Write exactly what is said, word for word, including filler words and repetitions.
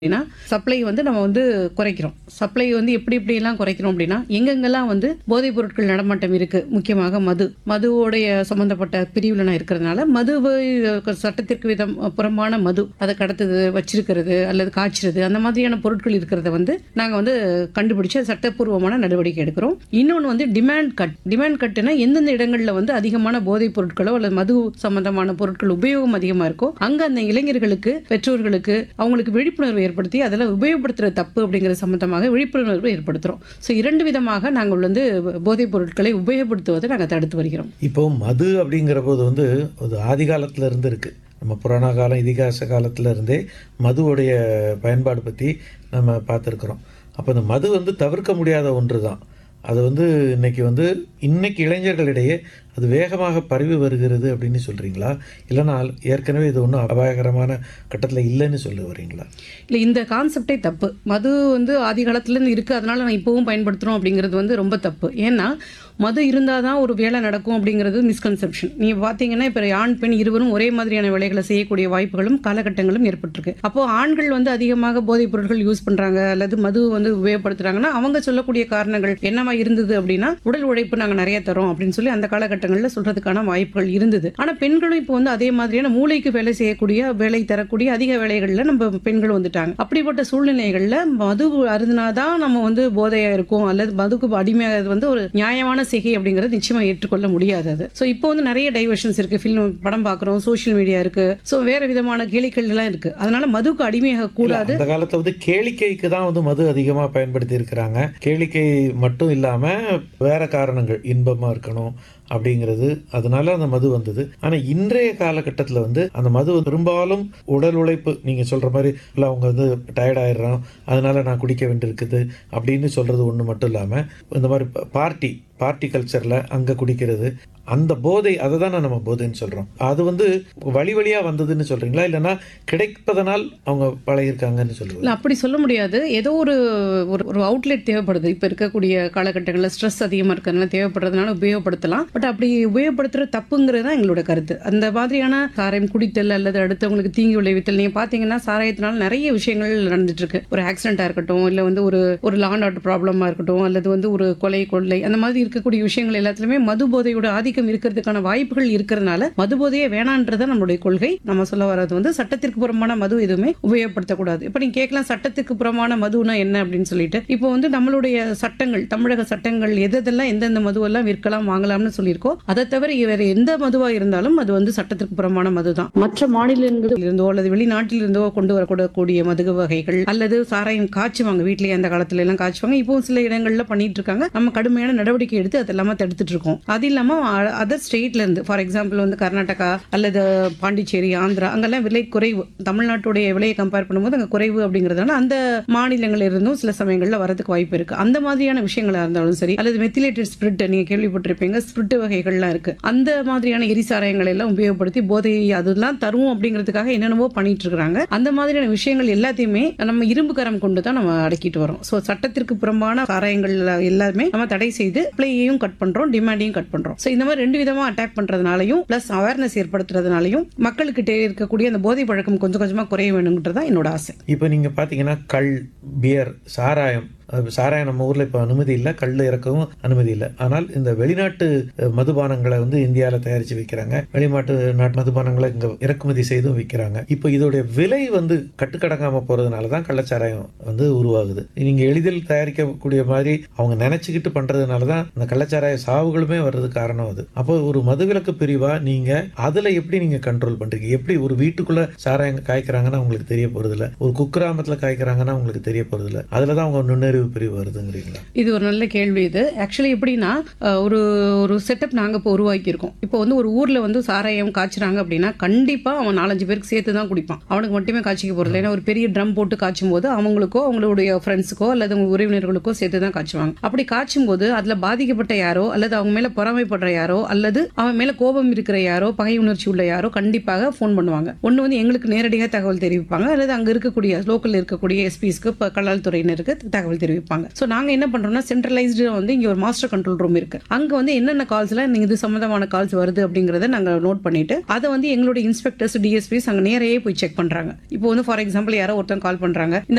அப்படின்னா சப்ளை வந்து நம்ம வந்து குறைக்கிறோம். சப்ளை வந்து எப்படி எப்படியெல்லாம் குறைக்கிறோம் அப்படின்னா, எங்கெங்கெல்லாம் வந்து போதைப் பொருட்கள் நடமாட்டம் இருக்கு, முக்கியமாக மது. மதுவோடைய சம்பந்தப்பட்ட பிரிவுல நான் இருக்கிறதுனால, மதுவை சட்டத்திற்கு விதம் புறம்பான மது, அதை கடத்துது, வச்சிருக்கிறது அல்லது காய்ச்சுறது அந்த மாதிரியான பொருட்கள் இருக்கிறத வந்து நாங்க வந்து கண்டுபிடிச்சு அது சட்டப்பூர்வமான நடவடிக்கை எடுக்கிறோம். இன்னொன்று வந்து டிமாண்ட் கட். டிமாண்ட் கட்டுனா எந்தெந்த இடங்கள்ல வந்து அதிகமான போதைப் பொருட்களோ அல்லது மது சம்பந்தமான பொருட்கள் உபயோகம் அதிகமா இருக்கோ, அங்க அந்த இளைஞர்களுக்கு, பெற்றோர்களுக்கு அவங்களுக்கு விழிப்புணர்வு ஏற்படுத்தி அதெல்லாம் உபயோகப்படுத்துறது தப்பு அப்படிங்கிற சம்பந்தமாக விழிப்புணர்வு ஏற்படுத்துறோம். ஸோ இரண்டு விதமாக நாங்கள் வந்து போதைப் பொருட்களை உபயோகப்படுத்துவதை நாங்கள் தடுத்து வருகிறோம். இப்போ மது அப்படிங்கிற போது வந்து அது ஆதி காலத்துல இருந்து இருக்கு. நம்ம புராண காலம், இதிகாச காலத்துல இருந்தே மதுவுடைய பயன்பாடு பற்றி நம்ம பார்த்துருக்குறோம். அப்போ இந்த மது வந்து தவிர்க்க முடியாத ஒன்று தான். அது வந்து இன்னைக்கு வந்து இன்னைக்கு இளைஞர்களிடையே அது வேகமாக பரவி வருகிறது அப்படின்னு சொல்கிறீங்களா? இல்லைனா ஏற்கனவே இது ஒன்றும் அபாயகரமான கட்டத்தில் இல்லைன்னு சொல்ல வரீங்களா? இல்லை, இந்த கான்செப்டே தப்பு. மது வந்து ஆதி காலத்துலேருந்து இருக்குது, அதனால் நான் இப்போவும் பயன்படுத்துகிறோம் அப்படிங்கிறது வந்து ரொம்ப தப்பு. ஏன்னா மது இருந்தால் தான் ஒரு வேலை நடக்கும் அப்படிங்கிறது மிஸ்கன்செப்ஷன். நீங்கள் பார்த்தீங்கன்னா இப்போ ஆண் பெண் இருவரும் ஒரே மாதிரியான வேலைகளை செய்யக்கூடிய வாய்ப்புகளும் காலகட்டங்களும் ஏற்பட்டிருக்கு. அப்போது ஆண்கள் வந்து அதிகமாக போதைப் பொருட்கள் யூஸ் பண்ணுறாங்க அல்லது மது வந்து உபயோகப்படுத்துகிறாங்கன்னா அவங்க சொல்லக்கூடிய காரணங்கள் என்னவா இருந்தது அப்படின்னா, உடல் உழைப்பு நாங்கள் நிறைய தரோம் அப்படின்னு சொல்லி அந்த காலகட்டங்களில் சொல்கிறதுக்கான வாய்ப்புகள் இருந்தது. ஆனால் பெண்களும் இப்போ வந்து அதே மாதிரியான மூளைக்கு வேலை செய்யக்கூடிய, வேலை தரக்கூடிய அதிக வேலைகளில் நம்ம பெண்கள் வந்துட்டாங்க. அப்படிப்பட்ட சூழ்நிலைகளில் மது அருந்தினாதான் நம்ம வந்து போதையாக இருக்கும் அல்லது மதுக்கு அடிமையாக வந்து ஒரு நியாயமான சிகை அப்படிங்கிறது நிச்சயமா ஏற்றுக்கொள்ள முடியாதது. ஸோ இப்போ வந்து நிறைய டைவர்ஷன்ஸ் இருக்கு. ஃபில்ம் படம் பார்க்குறோம், சோஷியல் மீடியா இருக்கு, ஸோ வேற விதமான கேளிக்கைகள் எல்லாம் இருக்கு. அதனால மதுக்கு அடிமையாக கூடாது. அந்த காலத்துல வந்து கேளிக்கைக்கு தான் வந்து மது அதிகமா பயன்படுத்தி இருக்கிறாங்க. கேளிக்கை மட்டும் இல்லாம வேற காரணங்கள், இன்பமா இருக்கணும் அப்படிங்கிறது, அதனால அந்த மது வந்தது. ஆனா இன்றைய காலகட்டத்தில் வந்து அந்த மது பெரும்பாலும் உடல் உழைப்பு, நீங்க சொல்ற மாதிரி இல்லை அவங்க வந்து டயர்ட் ஆயிடுறோம் அதனால நான் குடிக்க வேண்டியிருக்குது அப்படின்னு சொல்றது ஒன்று மட்டும் இல்லாமல், இந்த மாதிரி பார்ட்டி பார்ட்டி கல்ச்சரில் அங்கே குடிக்கிறது, அந்த போதை, அதை தானே நம்ம போதைன்னு சொல்கிறோம். அது வந்து வழி வழியாக வந்ததுன்னு சொல்கிறீங்களா, இல்லைன்னா கிடைப்பதனால் அவங்க பழகிருக்காங்கன்னு சொல்லுவாங்க? இல்லை, அப்படி சொல்ல முடியாது. ஏதோ ஒரு ஒரு அவுட்லெட் தேவைப்படுது. இப்போ இருக்கக்கூடிய காலகட்டங்களில் ஸ்ட்ரெஸ் அதிகமாக இருக்கிறதுனால தேவைப்படுறதுனால உபயோகப்படுத்தலாம். பட் அப்படி உபயோகப்படுத்துகிற தப்புங்கிறது தான் எங்களோட கருத்து. அந்த மாதிரியான சாராயம் குடித்தல் அல்லது அடுத்தவங்களுக்கு தீங்கி விளைவித்தல், நீங்கள் பார்த்தீங்கன்னா சாராயத்தினால நிறைய விஷயங்கள் நடந்துட்டு இருக்கு. ஒரு ஆக்சிடென்ட்டாக இருக்கட்டும், இல்லை வந்து ஒரு ஒரு லா அண்ட் ஆர்டர் ப்ராப்ளமாக இருக்கட்டும், அல்லது வந்து ஒரு கொலை கொள்ளை, அந்த மாதிரி இருக்கக்கூடிய விஷயங்கள் எல்லாத்துலேயுமே மது போதையோட ஆதிக்கம் இருக்கிறதுக்கான வாய்ப்புகள் இருக்கிறதுனால மது போதையே வேணான்றத நம்மளுடைய கொள்கை. நம்ம சொல்ல வர்றது வந்து சட்டத்திற்கு புறமான மது எதுவுமே உபயோகப்படுத்தக்கூடாது. இப்போ நீங்க கேட்கலாம் சட்டத்துக்கு புறமான மதுனா என்ன அப்படின்னு சொல்லிட்டு. இப்போ வந்து நம்மளுடைய சட்டங்கள், தமிழக சட்டங்கள் எதெல்லாம் எந்தெந்த மதுவெல்லாம் விற்கலாம் வாங்கலாம்னு சொல்லியிருக்கோம். அதை தவிர வேற எந்த மதுவா இருந்தாலும் அது வந்து சட்டத்திற்கு புறமான மது தான். மற்ற மாநிலங்களில் இருந்தோ அல்லது வெளிநாட்டில் இருந்தோ கொண்டு வரக்கூடக்கூடிய மது வகைகள் அல்லது சாராயம் காய்ச்சுவாங்க வீட்டிலேயே, அந்த காலத்துல எல்லாம் காய்ச்சுவாங்க, இப்போ சில இடங்கள்ல பண்ணிட்டு இருக்காங்க. நம்ம கடுமையான நடவடிக்கை எடுத்து அதெல்லாம தடுத்துட்டு இருக்கோம். அது இல்லாம அதர் ஸ்டேட்ல இருந்து, ஃபார் எக்ஸாம்பிள் வந்து கர்நாடகா அல்லது பாண்டிச்சேரி, ஆந்திரா, அங்கெல்லாம் விலை குறைவு, தமிழ்நாட்டுடைய விலையை கம்பேர் பண்ணும்போது அங்கே குறைவு அப்படிங்கிறதுனால அந்த மாநிலங்களில் இருந்தும் சில சமயங்களில் வரதுக்கு வாய்ப்பு இருக்கு. அந்த மாதிரியான விஷயங்களா இருந்தாலும் சரி, அல்லது மெத்திலேட்டட் ஸ்பிரிட், நீங்க கேள்விப்பட்டிருப்பீங்க, ஸ்பிரிட் வகைகள்லாம் இருக்கு. அந்த மாதிரியான எரிசாராயங்களை எல்லாம் உபயோகப்படுத்தி போதையை அதெல்லாம் தரும் அப்படிங்கிறதுக்காக என்னென்னவோ பண்ணிட்டு இருக்காங்க. அந்த மாதிரியான விஷயங்கள் எல்லாத்தையுமே நம்ம இரும்பு கரம் கொண்டு தான் நம்ம அடக்கிட்டு வரோம். ஸோ சட்டத்திற்கு புறம்பான சாராயங்கள் எல்லாருமே நம்ம தடை செய்து பிளேயையும் கட் பண்றோம், டிமாண்டையும் கட் பண்றோம். ஸோ இந்த மாதிரி ரெண்டு விதமா அட்டாக் பண்றதுனாலையும் பிளஸ் அவேர்னஸ் ஏற்படுத்துறதுனாலையும் மக்களுக்கிட்டே இருக்கக்கூடிய அந்த போதை பழக்கம் கொஞ்சம் கொஞ்சமா குறைய வேணும்ன்றதான் என்னோட ஆசை. இப்போ நீங்க பாத்தீங்கன்னா கள், பியர், சாராயம், சாராயம் நம்ம ஊர்ல இப்போ அனுமதி இல்லை, கல் இறக்கவும் அனுமதி இல்லை. ஆனால் இந்த வெளிநாட்டு மதுபானங்களை வந்து இந்தியாவில் தயாரித்து விற்கிறாங்க, வெளிநாட்டு நாட்டு மதுபானங்களை இங்கே இறக்குமதி செய்தும் விற்கிறாங்க. இப்போ இதோடைய விலை வந்து கட்டுக்கடங்காம போறதுனால தான் கள்ளச்சாராயம் வந்து உருவாகுது. நீங்க எளிதில் தயாரிக்கக்கூடிய மாதிரி அவங்க நினைச்சுக்கிட்டு பண்றதுனால தான் இந்த கள்ளச்சாராய சாவுகளுமே வர்றது காரணம் அது. அப்போ ஒரு மதுவிலக்கு பிரிவா நீங்க அதுல எப்படி நீங்க கண்ட்ரோல் பண்றீங்க? எப்படி ஒரு வீட்டுக்குள்ள சாராயம் காய்க்கிறாங்கன்னா உங்களுக்கு தெரிய போறது இல்லை, ஒரு குக்கிராமத்துல காய்க்கிறாங்கன்னா உங்களுக்கு தெரிய போறது இல்லை, அதுலதான் அவங்க நுண்ணறிவு பிரிவு வருதுங்கிறீங்களா? இது ஒரு நல்ல கேள்வி. இது ஆக்சுவலி எப்படின்னா, ஒரு ஒரு செட்டப் நாங்க இப்போ உருவாக்கி இருக்கோம். இப்போ வந்து ஒரு ஊர்ல வந்து சாராயம் காய்ச்சுறாங்க அப்படின்னா கண்டிப்பா அவன் நாலஞ்சு பேருக்கு சேர்த்து தான் குடிப்பான். அவனுக்கு மட்டுமே காய்ச்சிக்க போறது. ஏன்னா ஒரு பெரிய ட்ரம் போட்டு காய்ச்சும் போது அவங்களுக்கோ அவங்களுடைய ஃப்ரெண்ட்ஸுக்கோ அல்லது அவங்க உறவினர்களுக்கோ சேர்த்து தான் காய்ச்சுவாங்க. அப்படி காய்ச்சும் போது அதுல பாதிக்கப்பட்ட யாரோ அல்லது அவங்க மேல பொறாமைப்படுற யாரோ அல்லது அவன் மேல கோபம் இருக்கிற யாரோ, பகை உணர்ச்சி உள்ள யாரோ கண்டிப்பாக போன் பண்ணுவாங்க. ஒன்னு வந்து எங்களுக்கு நேரடியாக தகவல் தெரிவிப்பாங்க, அல்லது அங்க இருக்கக்கூடிய லோக்கல் இருக்கக்கூடிய எஸ்பிஸ்க்கு, கலால் துறையினருக்கு தகவல் தெரிவிப்பாங்க. சோ நாங்க என்ன பண்றோம்னா, சென்ட்ரலைஸ்டு வந்து இங்க ஒரு மாஸ்டர் கண்ட்ரோல் ரூம் இருக்கு. அங்க வந்து என்னென்ன கால்ஸ்ல நீங்க இது சம்பந்தமான கால்ஸ் வருது அப்படிங்கறத நாங்க நோட் பண்ணிட்டு அதை வந்து எங்களுடைய இன்ஸ்பெக்டர்ஸ், டிஎஸ்பிஸ் அங்க நேரையே போய் செக் பண்றாங்க. இப்போ வந்து ஃபார் எக்ஸாம்பிள் யாரோ ஒருத்தன் கால் பண்றாங்க, இந்த